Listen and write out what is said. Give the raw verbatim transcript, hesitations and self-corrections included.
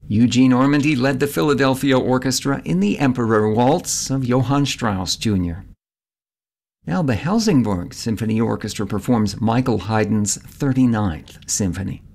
Eugene Ormandy led the Philadelphia Orchestra in the Emperor Waltz of Johann Strauss, Junior Now the Helsingborg Symphony Orchestra performs Michael Haydn's thirty-ninth Symphony.